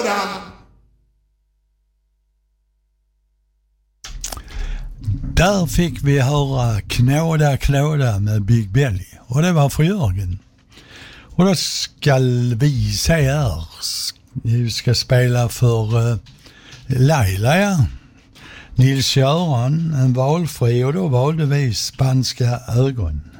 frågan. Där fick vi höra knåda med Big Belly. Och det var för Jörgen. Och då ska vi se här. Vi ska spela för Laila, ja. Nils-Göran, en valfri, och då valde vi Spanska ögon.